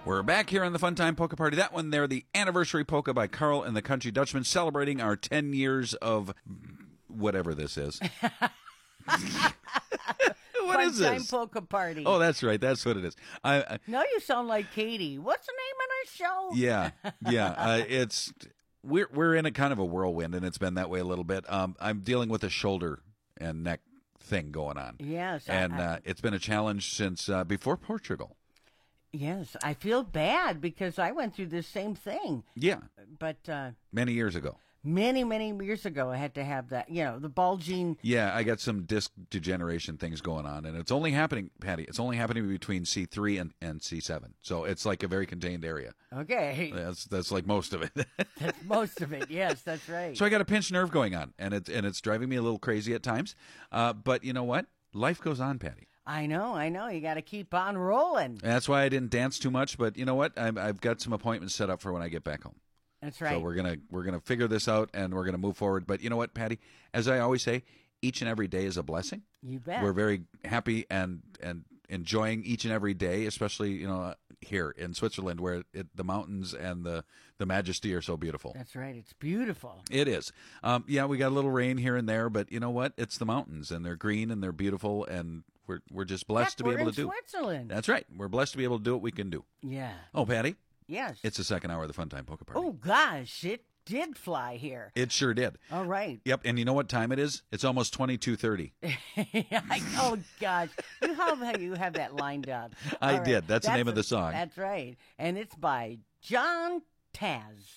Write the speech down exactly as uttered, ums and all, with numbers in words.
We're back here on the Fun Time Polka Party. That one there, the Anniversary Polka by Carl and the Country Dutchman, celebrating our ten years of whatever this is. What Fun is this? Time Polka Party. Oh, that's right. That's what it is. I, I, No, you sound like Katie. What's the name of the show? yeah, yeah. Uh, it's we're we're in a kind of a whirlwind, and it's been that way a little bit. Um, I'm dealing with a shoulder and neck thing going on. Yes. and I, uh, it's been a challenge since uh, before Portugal. yes, I feel bad because I went through this same thing. Yeah, But uh, many years ago. many, many years ago, I had to have that, you know, the bulging. Yeah, I got some disc degeneration things going on, and it's only happening, Patty. It's only happening between C three and, and C seven, so it's like a very contained area. Okay. That's that's like most of it. That's most of it. Yes, that's right. So I got a pinched nerve going on, and it's and it's driving me a little crazy at times. Uh, but you know what? Life goes on, Patty. I know, I know. You got to keep on rolling. And that's why I didn't dance too much. But you know what? I've, I've got some appointments set up for when I get back home. That's right. So we're gonna we're gonna figure this out, and we're gonna move forward. But you know what, Patty? As I always say, each and every day is a blessing. You bet. We're very happy and and enjoying each and every day, especially you know here in Switzerland, where it, the mountains and the the majesty are so beautiful. That's right. It's beautiful. It is. Um, yeah, we got a little rain here and there, but you know what? It's the mountains, and they're green and they're beautiful, and we're we're just blessed Heck, to be we're able in to do. Switzerland. That's right. We're blessed to be able to do what we can do. Yeah. Oh, Patty, Yes. it's the second hour of the Fun Time Polka Party. Oh, gosh. It did fly here. It sure did. All right. Yep, and you know what time it is? It's almost twenty-two thirty. I, oh, gosh. You have, how you have that lined up. I All did. That's the name of the song. That's right. And it's by John Taz.